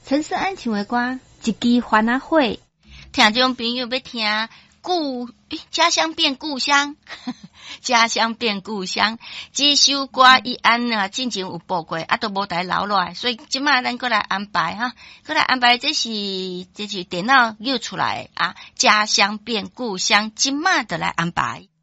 陈思安唱的歌，一枝花啊花， 听众朋友要听家乡变故乡，家乡变故乡，这首歌伊安啊，之前有播过，都无台留落来，所以即马咱过来安排哈，过来安排这是电脑又出来啊，家乡变故乡，即马的来安排。